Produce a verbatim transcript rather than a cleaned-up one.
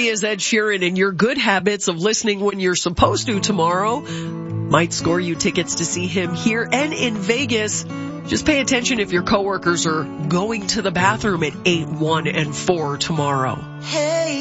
He is Ed Sheeran, and your good habits of listening when you're supposed to tomorrow might score you tickets to see him here and in Vegas. Just pay attention if your coworkers are going to the bathroom at eight, one, and four tomorrow. Hey.